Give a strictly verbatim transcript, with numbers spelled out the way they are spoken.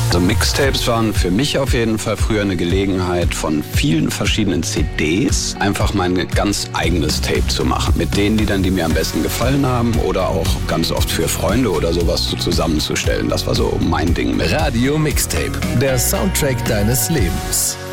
Also Mixtapes waren für mich auf jeden Fall früher eine Gelegenheit, von vielen verschiedenen C Ds einfach mein ganz eigenes Tape zu machen. Mit den Liedern, die mir am besten gefallen haben oder auch ganz oft für Freunde oder sowas so zusammenzustellen. Das war so mein Ding mit Radio Mixtape, der Soundtrack deines Lebens.